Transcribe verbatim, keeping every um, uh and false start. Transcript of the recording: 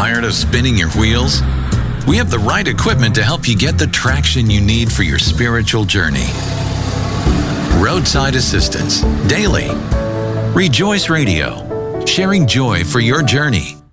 Tired of spinning your wheels? We have the right equipment to help you get the traction you need for your spiritual journey. Roadside Assistance, daily. Rejoice Radio, sharing joy for your journey.